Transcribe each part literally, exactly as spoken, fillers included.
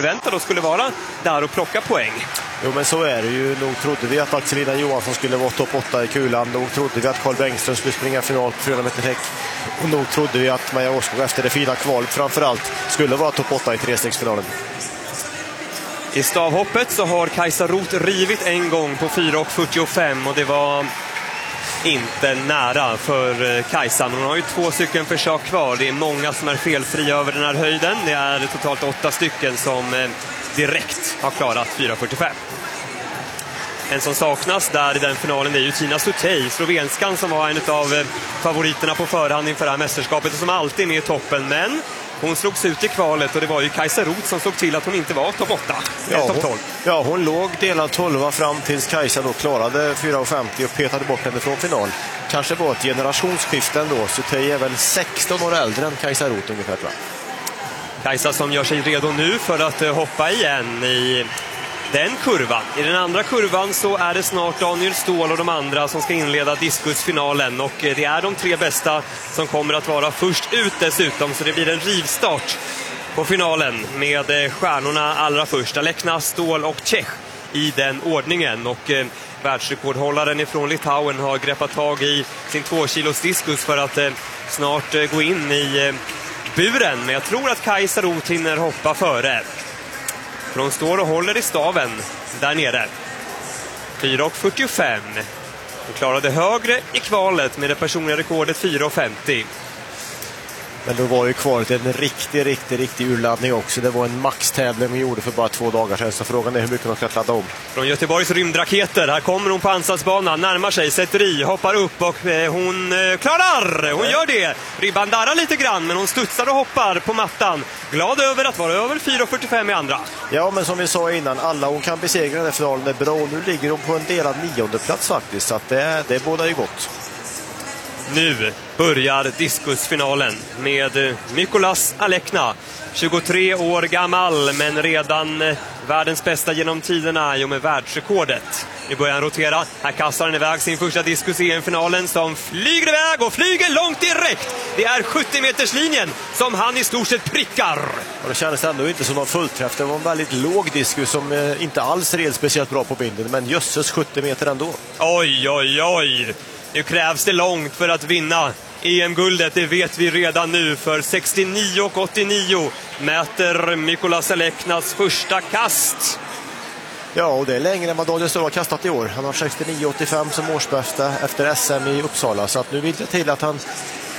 förväntade oss skulle vara där och plocka poäng. Jo, men så är det ju. Nog trodde vi att Axelina Johansson skulle vara topp åtta i kulan. Nog trodde vi att Carl Bengström skulle springa final på fyra meter häck. Och nog trodde vi att Maja Årskog efter det fina kvalet framförallt skulle vara topp åtta i trestegsfinalen. I stavhoppet så har Kajsa Roth rivit en gång på fyra fyrtiofem och det var inte nära för Kajsa. Hon har ju två stycken försök kvar. Det är många som är felfria över den här höjden. Det är totalt åtta stycken som direkt har klarat fyra fyrtiofem. En som saknas där i den finalen, det är ju Tina Sutej, slovenskan, som var en av favoriterna på förhand inför det här mästerskapet och som alltid är med i toppen, men hon slogs ut i kvalet och det var ju Kajsa Roth som såg till att hon inte var topp åtta, ja, topp tolv. Ja, hon låg delad tolva fram tills Kajsa då klarade fyra femtio och petade bort henne från final. Kanske var ett generationsskifte ändå. Sutej är väl sexton år äldre än Kajsa Roth ungefär, tror jag. Kajsa som gör sig redo nu för att hoppa igen i den kurvan. I den andra kurvan så är det snart Daniel Ståhl och de andra som ska inleda diskusfinalen. Och det är de tre bästa som kommer att vara först ut dessutom. Så det blir en rivstart på finalen med stjärnorna allra först. Alekna, Ståhl och Čech i den ordningen. Och eh, världsrekordhållaren ifrån Litauen har greppat tag i sin två kilos diskus för att eh, snart eh, gå in i eh, buren. Men jag tror att Kajsa Roth hinner hoppa före. För hon står och håller i staven där nere. fyra fyrtiofem. Hon klarade högre i kvalet med det personliga rekordet fyra femtio. Men då var ju kvalet en riktig, riktig, riktig urladdning också. Det var en maxtävling vi gjorde för bara två dagar sedan. Så frågan är hur mycket de ska ladda om. Från Göteborgs rymdraketer. Här kommer hon på ansatsbanan. Närmar sig, sätter i, hoppar upp och eh, hon eh, klarar. Hon gör det. Ribban darrar lite grann, men hon studsar och hoppar på mattan. Glad över att vara över fyra fyrtiofem i andra. Ja, men som vi sa innan, alla hon kan besegra den här finalen är bra. Och nu ligger hon på en delad nionde plats faktiskt. Så att det, det bådar ju gott. Nu börjar diskusfinalen med Mykolas Alekna, tjugotre år gammal men redan världens bästa genom tiderna i och med världsrekordet. Nu börjar han rotera, här kastar han iväg sin första diskus i finalen som flyger iväg och flyger långt direkt. Det är sjuttio meters linjen som han i stort sett prickar. Och det kändes ändå inte som någon fullträff. Det var en väldigt låg diskus som eh, inte alls red speciellt bra på binden, men jösses sjuttio meter ändå. Oj, oj, oj. Nu krävs det långt för att vinna E M-guldet, det vet vi redan nu. För sextionio åttionio mäter Mykolas Aleknas första kast. Ja, och det är längre än vad Daniel Ståhl har kastat i år. Han har sextionio åttiofem som årsbästa efter S M i Uppsala. Så att nu vill det till att han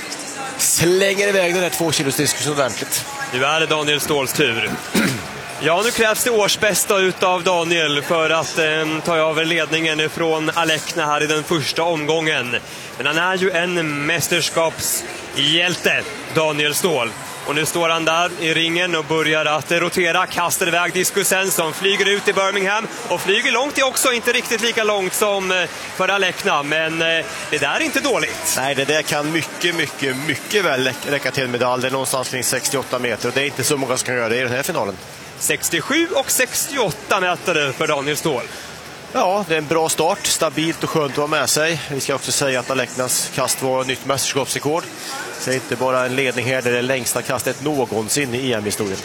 slänger iväg den här två kilos diskussion ordentligt. Nu är det Daniel Ståhls tur. Ja, nu krävs det årsbästa utav Daniel för att eh, ta över ledningen från Alekna här i den första omgången. Men han är ju en mästerskapshjälte, Daniel Ståhl. Och nu står han där i ringen och börjar att rotera, kastar iväg diskusen som flyger ut i Birmingham. Och flyger långt, är också inte riktigt lika långt som för Alekna. Men det där är inte dåligt. Nej, det där kan mycket, mycket, mycket väl räcka till medalj. Det är någonstans kring sextioåtta meter och det är inte så många som kan göra det i den här finalen. sextiosju och sextioåtta meter för Daniel Ståhl. Ja, det är en bra start. Stabilt och skönt att ha med sig. Vi ska också säga att Aleknas kast var nytt mästerskapsrekord. Så det är inte bara en ledning här, det är det längsta kastet någonsin i E M-historien.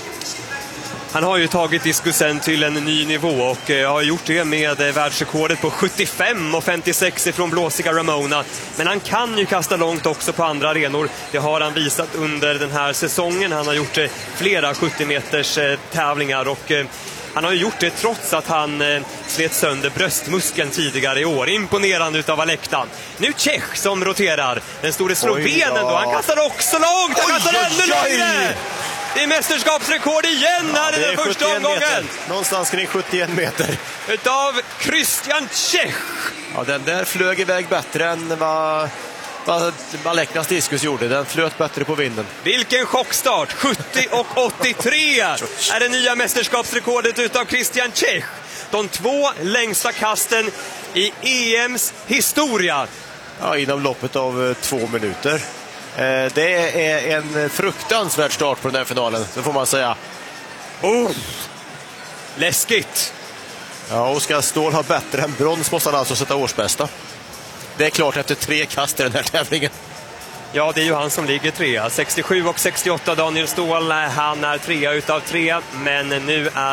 Han har ju tagit diskusen till en ny nivå och har gjort det med världsrekordet på sjuttiofem och femtiosex ifrån blåsiga Ramona. Men han kan ju kasta långt också på andra arenor. Det har han visat under den här säsongen. Han har gjort flera sjuttio meters tävlingar och han har ju gjort det trots att han eh, slet sönder bröstmuskeln tidigare i år. Imponerande utav Alekna. Nu Čech som roterar. Den store slovenen då. Han kastar också långt. Han kastar ännu längre. Det är mästerskapsrekord igen ja, här i den första omgången. Meter. Någonstans kring sjuttioen meter. Utav Christian Čech. Ja, den där flög iväg bättre än vad... vad Aleknas diskus gjorde. Den flöt bättre på vinden. Vilken chockstart. sjuttio och åttiotre är det nya mästerskapsrekordet utav Christian Čech. De två längsta kasten i E M:s historia. Ja, inom loppet av eh, två minuter. Eh, det är en fruktansvärd start på den här finalen, så får man säga. Oh, läskigt. Ja, och ska Ståhl ha bättre än brons måste han alltså sätta årsbästa. Det är klart efter tre kast i den här tävlingen. Ja, det är ju han som ligger trea. sextiosju och sextioåtta Daniel Ståhl. Han är trea utav tre, men nu är